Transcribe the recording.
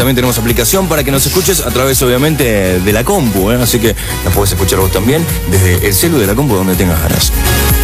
también tenemos aplicación para que nos escuches a través, obviamente, de la compu, ¿eh? Así que nos podés escuchar vos también desde el celu de la compu donde tengas ganas.